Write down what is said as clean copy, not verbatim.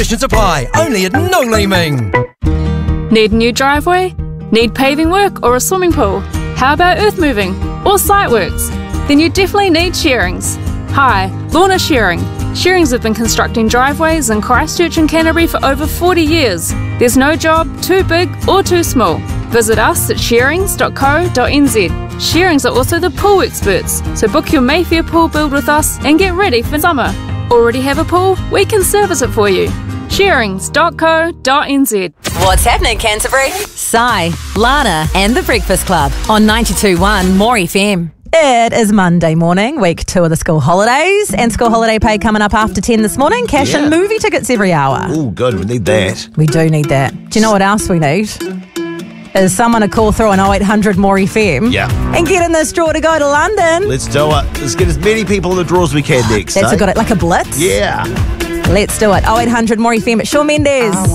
Conditions apply. Only at No Leeming. Need a new driveway? Need paving work or a swimming pool? How about earth moving or site works? Then you definitely need Shearings. Hi, Lorna Shearing. Shearings have been constructing driveways in Christchurch and Canterbury for over 40 years. There's no job too big or too small. Visit us at shearings.co.nz. Shearings are also the pool experts, so book your Mayfair pool build with us and get ready for summer. Already have a pool? We can service it for you. Shearings.co.nz. What's happening, Canterbury? Sai, Lana, and The Breakfast Club on 92.1 More FM. It is Monday morning, week 2 of the school holidays, and school holiday pay coming up after 10 this morning. Cash and movie tickets every hour. Oh, good. We need that. We do need that. Do you know what else we need? Is someone to call through on 0800 More FM. Yeah. And get in this draw to go to London. Let's do it. Let's get as many people in the draw as we can next. That's a good, like a blitz. Yeah. Let's do it. 0800 More FM. It's Shawn Mendes.